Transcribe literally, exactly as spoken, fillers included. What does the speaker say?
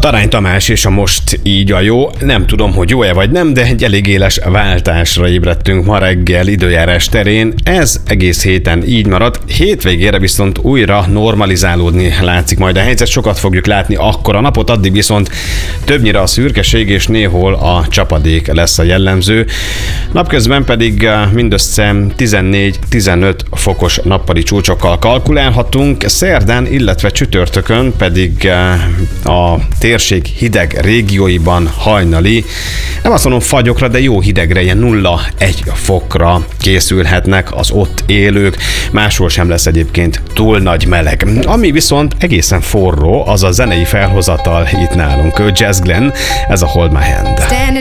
Tarány Tamás és a Most így a jó. Nem tudom, hogy jó-e vagy nem, de egy elég éles váltásra ébredtünk ma reggel időjárás terén. Ez egész héten így marad. Hétvégére viszont újra normalizálódni látszik majd a helyzet. Sokat fogjuk látni akkor a napot, addig viszont többnyire a szürkeség és néhol a csapadék lesz a jellemző. Napközben pedig mindössze tizennégy-tizenöt fokos nappali csúcsokkal kalkulálhatunk. Szerdán, illetve csütörtökön pedig a térség hideg régióiban hajnali, nem azt mondom fagyokra, de jó hidegre, ilyen nulla egy fokra készülhetnek az ott élők. Máshol sem lesz egyébként túl nagy meleg. Ami viszont egészen forró, az a zenei felhozatal itt nálunk. Jazz Glenn, ez a Hold My Hand.